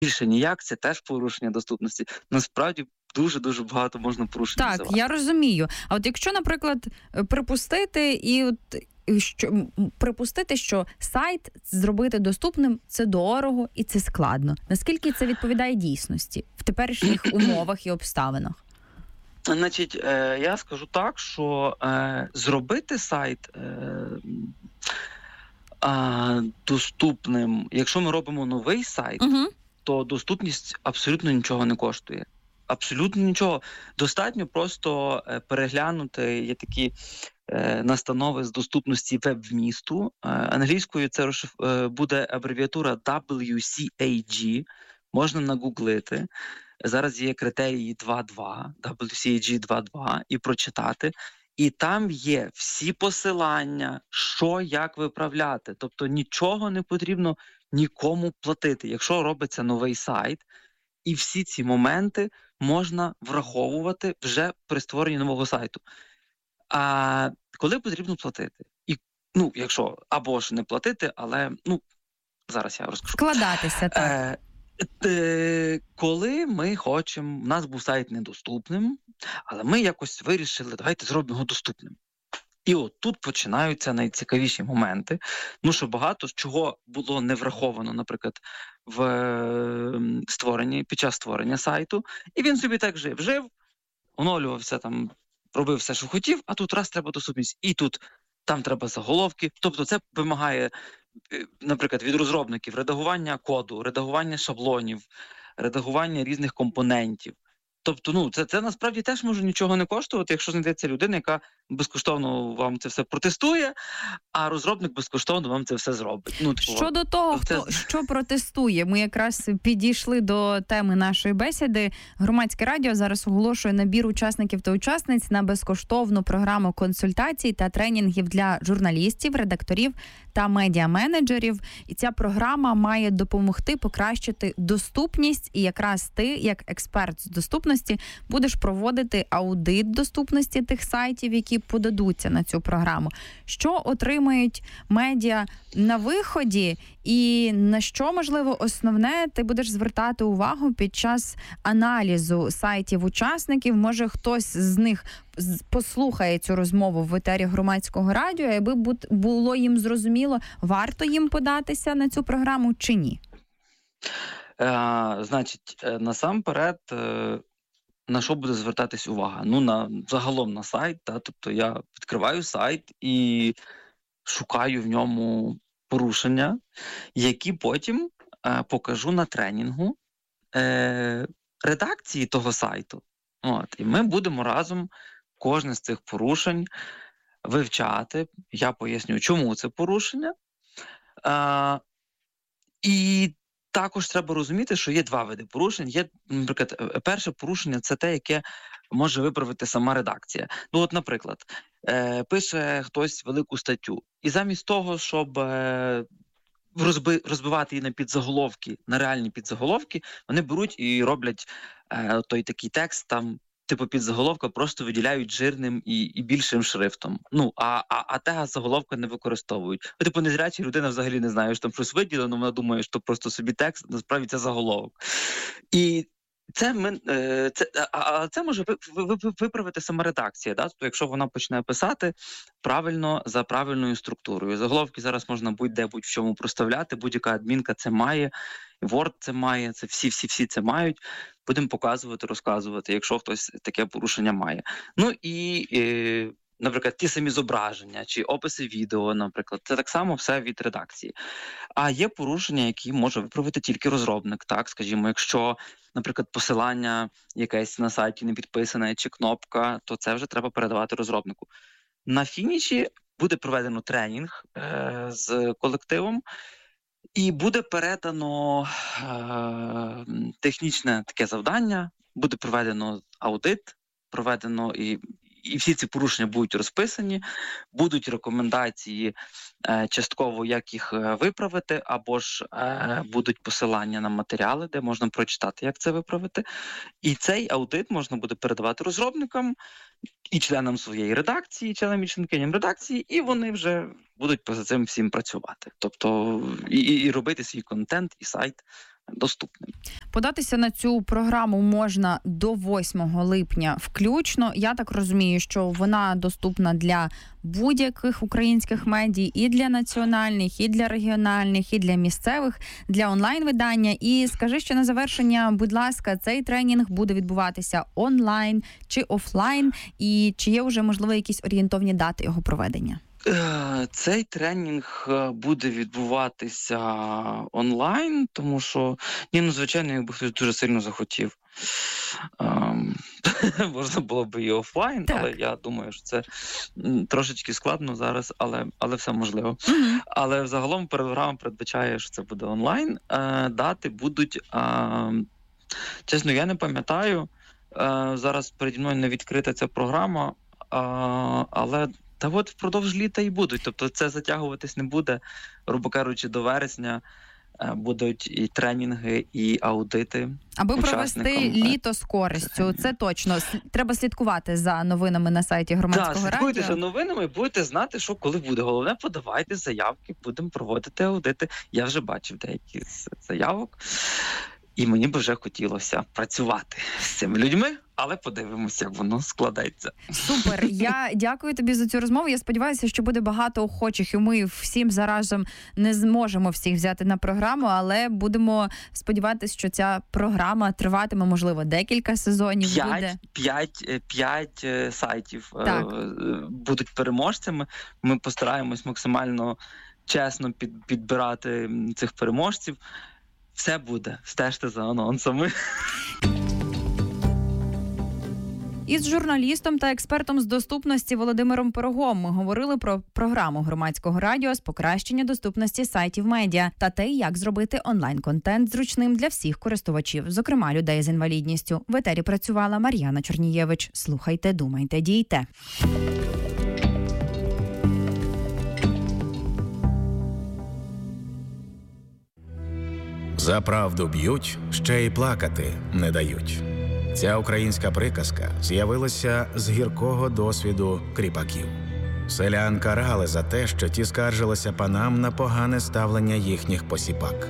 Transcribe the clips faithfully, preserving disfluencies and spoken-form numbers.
більше ніяк, це теж порушення доступності. Насправді дуже-дуже багато можна порушень Так, називати. я розумію. А от якщо, наприклад, припустити і от що припустити, що сайт зробити доступним – це дорого і це складно. Наскільки це відповідає дійсності в теперішніх умовах і обставинах? Значить, е, я скажу так, що е, зробити сайт е, е, доступним, якщо ми робимо новий сайт, Угу. то доступність абсолютно нічого не коштує. Абсолютно нічого. Достатньо просто е, переглянути, є такі е, настанови з доступності веб-вмісту. Е, англійською це розшиф... е, буде абревіатура дабл ю сі ей джі, можна нагуглити. Зараз є критерії два два, дабл ю сі ей джі два два, і прочитати. І там є всі посилання, що, як виправляти. Тобто нічого не потрібно нікому платити. Якщо робиться новий сайт, і всі ці моменти можна враховувати вже при створенні нового сайту. А коли потрібно платити? І, ну, якщо, або ж не платити, але, ну, зараз я розкажу. Вкладатися, так. Е, е, коли ми хочемо, у нас був сайт недоступним, але ми якось вирішили, давайте зробимо його доступним. І от тут починаються найцікавіші моменти, ну що багато з чого було не враховано, наприклад, в е, створенні, під час створення сайту, і він собі так жив, жив, оновлювався там, робив все, що хотів, а тут раз треба доступність, і тут там треба заголовки, тобто це вимагає, е, наприклад, від розробників редагування коду, редагування шаблонів, редагування різних компонентів. Тобто, ну, це, це насправді теж може нічого не коштувати, якщо знайдеться людина, яка безкоштовно вам це все протестує, а розробник безкоштовно вам це все зробить. Ну, типу, Щодо того, це... хто що протестує, ми якраз підійшли до теми нашої бесіди. Громадське радіо зараз оголошує набір учасників та учасниць на безкоштовну програму консультацій та тренінгів для журналістів, редакторів та медіаменеджерів. І ця програма має допомогти покращити доступність. І якраз ти, як експерт з доступності, будеш проводити аудит доступності тих сайтів, які подадуться на цю програму. Що отримають медіа на виході і на що, можливо, основне ти будеш звертати увагу під час аналізу сайтів учасників? Може, хтось з них послухає цю розмову в етері Громадського радіо, аби було їм зрозуміло, варто їм податися на цю програму чи ні? Е, значить, насамперед, е, на що буде звертатись увага? Ну, на загалом на сайт, та, тобто я відкриваю сайт і шукаю в ньому порушення, які потім е, покажу на тренінгу е, редакції того сайту. От, і ми будемо разом кожне з цих порушень вивчати. Я поясню, чому це порушення. Е, і також треба розуміти, що є два види порушень. Є, наприклад, перше порушення – це те, яке може виправити сама редакція. Ну от, наприклад, е, пише хтось велику статтю, і замість того, щоб е, розби, розбивати її на підзаголовки, на реальні підзаголовки, вони беруть і роблять е, той такий текст, там, типу підзаголовка просто виділяють жирним і, і більшим шрифтом. Ну, а, а, а тега заголовка не використовують. Ну, типу, незряча людина взагалі не знає, що там щось виділено, вона думає, що просто собі текст, насправді це заголовок. І це, ми, це, а це може виправити сама редакція, да? Тобто, якщо вона почне писати правильно, за правильною структурою. Заголовки зараз можна будь-де, будь-в чому проставляти, будь-яка адмінка це має, Word це має, це всі-всі-всі це мають. Будемо показувати, розказувати, якщо хтось таке порушення має. Ну і, і, наприклад, ті самі зображення чи описи відео, наприклад, це так само все від редакції. А є порушення, які може виправити тільки розробник, так, скажімо, якщо, наприклад, посилання якесь на сайті не підписане чи кнопка, то це вже треба передавати розробнику. На фініші буде проведено тренінг е- з колективом, і буде передано е- технічне таке завдання, буде проведено аудит, проведено і, і всі ці порушення будуть розписані, будуть рекомендації е- частково, як їх виправити, або ж е- будуть посилання на матеріали, де можна прочитати, як це виправити. І цей аудит можна буде передавати розробникам і членам своєї редакції, членам і членкиням редакції, і вони вже будуть поза цим всім працювати. Тобто і, і робити свій контент, і сайт доступним. Податися на цю програму можна до восьмого липня включно. Я так розумію, що вона доступна для будь-яких українських медій, і для національних, і для регіональних, і для місцевих, для онлайн-видання. І скажи ще на завершення, будь ласка, цей тренінг буде відбуватися онлайн чи офлайн? І чи є вже, можливо, якісь орієнтовні дати його проведення? Цей тренінг буде відбуватися онлайн, тому що, ні, ну, звичайно, якби хтось дуже сильно захотів, ем, можна було б і офлайн, Так. але я думаю, що це м, трошечки складно зараз, але, але все можливо. Мгм. Але взагалом програма передбачає, що це буде онлайн. Е, дати будуть, е, чесно, я не пам'ятаю, е, зараз переді мною не відкрита ця програма, е, але та от впродовж літа і будуть. Тобто це затягуватись не буде. Грубо кажучи, до вересня е, будуть і тренінги, і аудити. Аби провести учасникам, е, літо з користю, це точно. С- Треба слідкувати за новинами на сайті Так, Громадського слідкуйте за радіо. новинами, будете знати, що коли буде. Головне, подавайте заявки, будемо проводити аудити. Я вже бачив деякі з заявок, і мені б вже хотілося працювати з цими людьми, але подивимося, як воно складеться. Супер. Я дякую тобі за цю розмову. Я сподіваюся, що буде багато охочих, і ми всім заразом не зможемо всіх взяти на програму, але будемо сподіватися, що ця програма триватиме, можливо, декілька сезонів. Буде. П'ять, п'ять, е, п'ять е, сайтів е, Так. е, будуть переможцями. Ми постараємось максимально чесно під, підбирати м, цих переможців. Все буде. Стежте за анонсами. Із журналістом та експертом з доступності Володимиром Пирогом ми говорили про програму Громадського радіо з покращення доступності сайтів медіа та те, як зробити онлайн-контент зручним для всіх користувачів, зокрема людей з інвалідністю. В етері працювала Мар'яна Чорнієвич. Слухайте, думайте, дійте. За правду б'ють, ще й плакати не дають. Ця українська приказка з'явилася з гіркого досвіду кріпаків. Селян карали за те, що ті скаржилися панам на погане ставлення їхніх посіпак.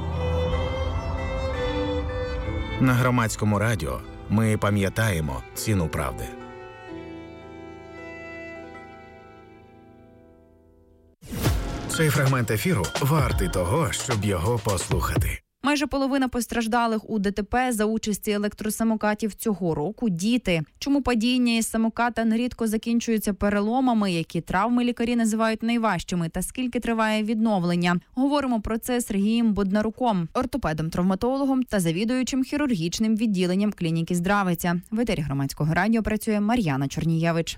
На Громадському радіо ми пам'ятаємо ціну правди. Цей фрагмент ефіру вартий того, щоб його послухати. Майже половина постраждалих у ДТП за участі електросамокатів цього року – діти. Чому падіння із самоката нерідко закінчуються переломами, які травми лікарі називають найважчими, та скільки триває відновлення? Говоримо про це з Сергієм Боднаруком, ортопедом-травматологом та завідуючим хірургічним відділенням клініки Здравиця. В етері Громадського радіо працює Мар'яна Чорнієвич.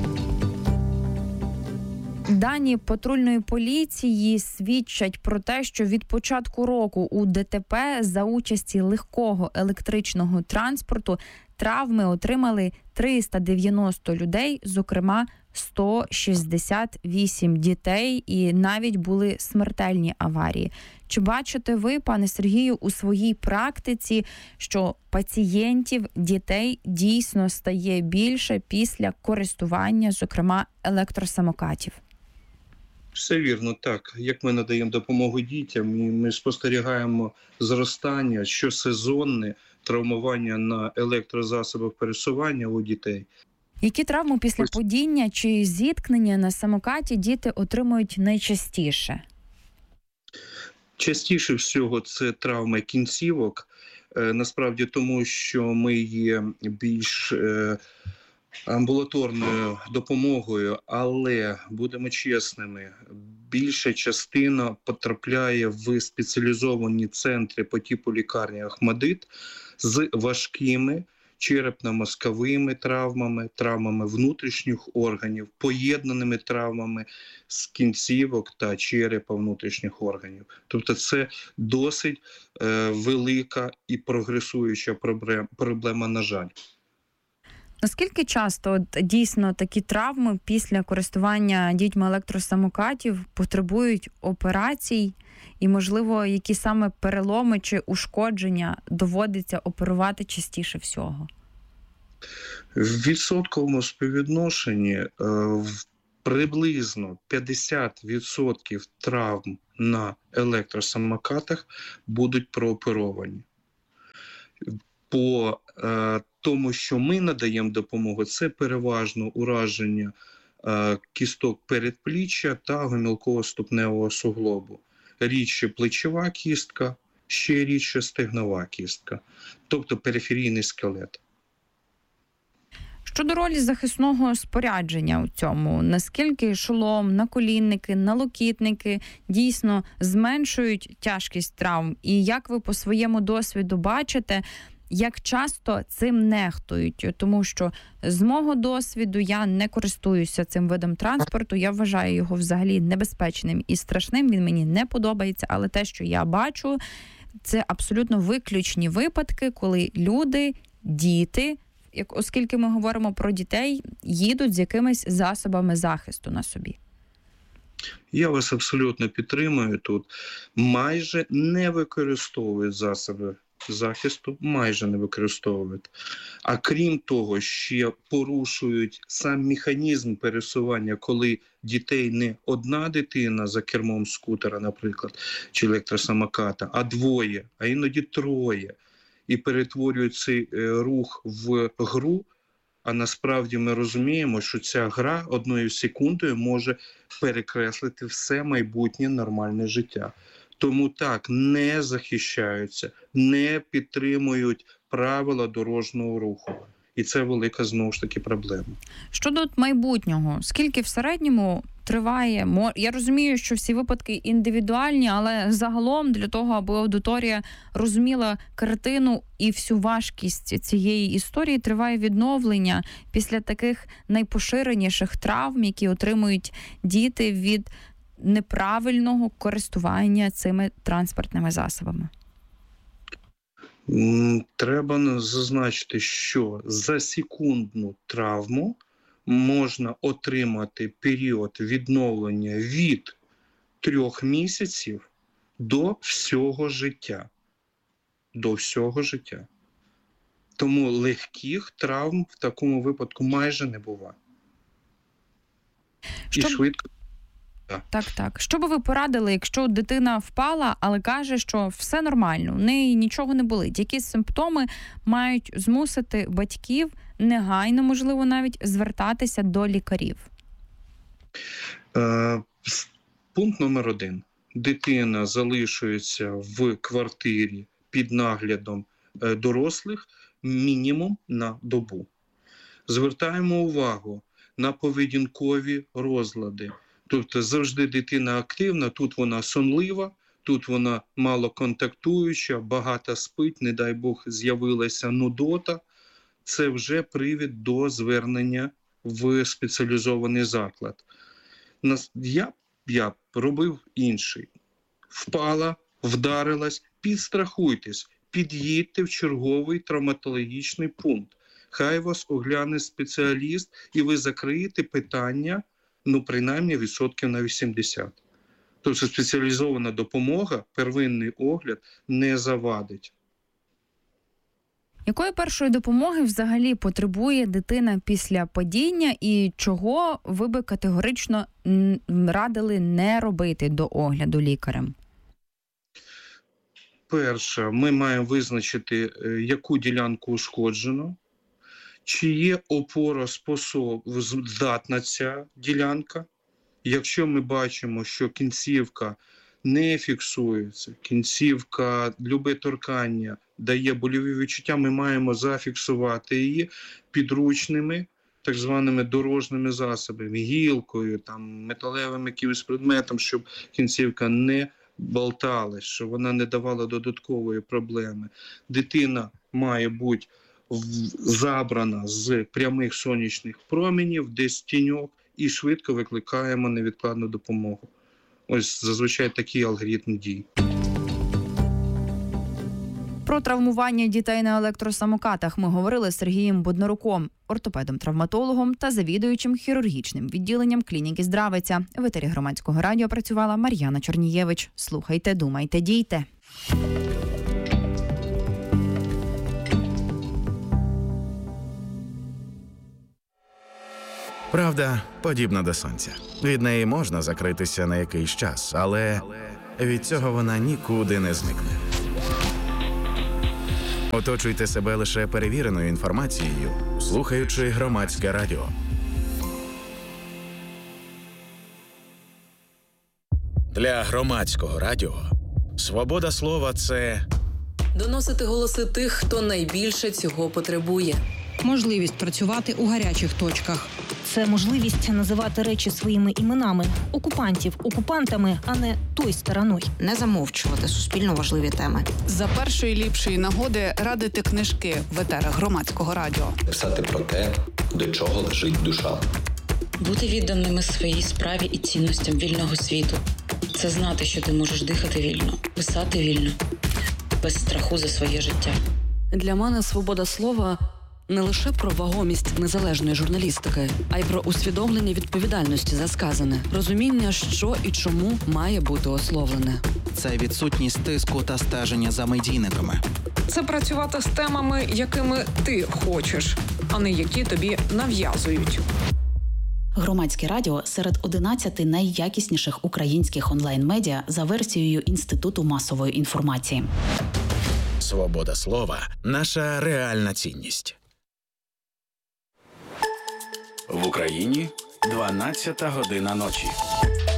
Дані патрульної поліції свідчать про те, що від початку року у ДТП за участі легкого електричного транспорту травми отримали триста дев'яносто людей, зокрема сто шістдесят вісім дітей, і навіть були смертельні аварії. Чи бачите ви, пане Сергію, у своїй практиці, що пацієнтів, дітей дійсно стає більше після користування, зокрема, електросамокатів? Все вірно, так. Як ми надаємо допомогу дітям, і ми спостерігаємо зростання щосезонне травмування на електрозасобах пересування у дітей. Які травми після Ось. падіння чи зіткнення на самокаті діти отримують найчастіше? Частіше всього це травми кінцівок, е, насправді тому, що ми є більш е, амбулаторною допомогою, але, будемо чесними, більша частина потрапляє в спеціалізовані центри по типу лікарні «Ахмадит» з важкими черепно-мозковими травмами, травмами внутрішніх органів, поєднаними травмами з кінцівок та черепа внутрішніх органів. Тобто це досить е, велика і прогресуюча проблема, проблема, на жаль. Наскільки часто от, дійсно такі травми після користування дітьми електросамокатів потребують операцій? І, можливо, які саме переломи чи ушкодження доводиться оперувати частіше всього? В відсотковому співвідношенні е, в приблизно п'ятдесят відсотків травм на електросамокатах будуть прооперовані. По е, тому, що ми надаємо допомогу, це переважно ураження е, кісток передпліччя та гомілково-ступневого суглобу. Рідше плечова кістка, ще рідше стегнова кістка, тобто периферійний скелет. Щодо ролі захисного спорядження у цьому, наскільки шолом, наколінники, налокітники дійсно зменшують тяжкість травм? І як ви по своєму досвіду бачите, як часто цим нехтують? Тому що з мого досвіду я не користуюся цим видом транспорту, я вважаю його взагалі небезпечним і страшним, він мені не подобається, але те, що я бачу, це абсолютно виключні випадки, коли люди, діти, як оскільки ми говоримо про дітей, їдуть з якимись засобами захисту на собі. Я вас абсолютно підтримую тут. Майже не використовують засоби захисту, майже не використовують. А крім того, ще порушують сам механізм пересування, коли дітей не одна дитина за кермом скутера, наприклад, чи електросамоката, а двоє, а іноді троє. І перетворюють цей рух в гру, а насправді ми розуміємо, що ця гра одною секундою може перекреслити все майбутнє нормальне життя. Тому так, не захищаються, не підтримують правила дорожнього руху. І це велика, знову ж таки, проблема. Щодо майбутнього, скільки в середньому триває? Я розумію, що всі випадки індивідуальні, але загалом для того, аби аудиторія розуміла картину і всю важкість цієї історії, триває відновлення після таких найпоширеніших травм, які отримують діти від неправильного користування цими транспортними засобами. Треба зазначити, що за секундну травму можна отримати період відновлення від трьох місяців до всього життя. До всього життя. Тому легких травм в такому випадку майже не буває. Щоб... І швидко. Так, так. Що би ви порадили, якщо дитина впала, але каже, що все нормально, в неї нічого не болить? Які симптоми мають змусити батьків негайно, можливо, навіть звертатися до лікарів? Е, пункт номер один. Дитина залишується в квартирі під наглядом е, дорослих мінімум на добу. Звертаємо увагу на поведінкові розлади. Тобто завжди дитина активна, тут вона сонлива, тут вона малоконтактуюча, багато спить, не дай Бог, з'явилася нудота. Це вже привід до звернення в спеціалізований заклад. Я, я робив інший. Впала, вдарилась, підстрахуйтесь, під'їдьте в черговий травматологічний пункт. Хай вас огляне спеціаліст і ви закриєте питання, ну, принаймні, відсотків на вісімдесят. Тобто спеціалізована допомога, первинний огляд не завадить. Якої першої допомоги взагалі потребує дитина після падіння і чого ви би категорично радили не робити до огляду лікарем? Перше, ми маємо визначити, яку ділянку ушкоджено, чи є опороспособна ця ділянка. Якщо ми бачимо, що кінцівка не фіксується, кінцівка, любе торкання дає больові відчуття, ми маємо зафіксувати її підручними, так званими дорожніми засобами, гілкою, там, металевим якимось предметом, щоб кінцівка не болталась, щоб вона не давала додаткової проблеми. Дитина має бути забрана з прямих сонячних променів, десь тіньок, і швидко викликаємо невідкладну допомогу. Ось зазвичай такий алгоритм дій. Про травмування дітей на електросамокатах ми говорили з Сергієм Боднаруком, ортопедом-травматологом та завідуючим хірургічним відділенням клініки Здравиця. В етері Громадського радіо працювала Мар'яна Чорнієвич. Слухайте, думайте, дійте. Правда подібна до сонця. Від неї можна закритися на якийсь час, але від цього вона нікуди не зникне. Оточуйте себе лише перевіреною інформацією, слухаючи Громадське радіо. Для Громадського радіо свобода слова – це доносити голоси тих, хто найбільше цього потребує. Можливість працювати у гарячих точках. Це можливість називати речі своїми іменами. Окупантів окупантами, а не той стороною. Не замовчувати суспільно важливі теми. За першої ліпшої нагоди радити книжки в етерах Громадського радіо. Писати про те, до чого лежить душа. Бути відданими своїй справі і цінностям вільного світу. Це знати, що ти можеш дихати вільно, писати вільно, без страху за своє життя. Для мене свобода слова – не лише про вагомість незалежної журналістики, а й про усвідомлення відповідальності за сказане, розуміння, що і чому має бути ословлене. Це відсутність тиску та стеження за медійниками. Це працювати з темами, якими ти хочеш, а не які тобі нав'язують. Громадське радіо серед одинадцяти найякісніших українських онлайн-медіа за версією Інституту масової інформації. свобода слова – наша реальна цінність. В Україні дванадцята година ночі.